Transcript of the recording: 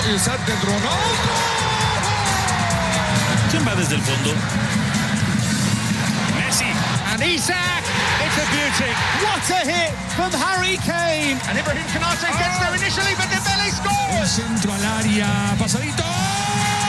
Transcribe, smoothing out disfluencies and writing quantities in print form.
interesante el Ronaldo. ¿Quién va desde el fondo? Messi. And Isak, it's a beauty. What a hit from Harry Kane. And Ibrahim Konate gets there initially, but Dembele scores. El centro al área, pasadito.